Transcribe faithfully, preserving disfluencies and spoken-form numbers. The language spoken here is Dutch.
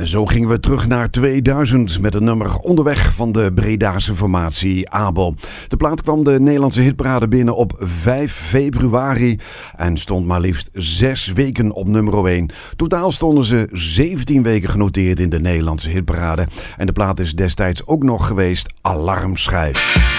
En zo gingen we terug naar tweeduizend met een nummer Onderweg van de Bredaanse formatie Abel. De plaat kwam de Nederlandse hitparade binnen op vijf februari en stond maar liefst zes weken op nummer één. Totaal stonden ze zeventien weken genoteerd in de Nederlandse hitparade. En de plaat is destijds ook nog geweest alarmschijf.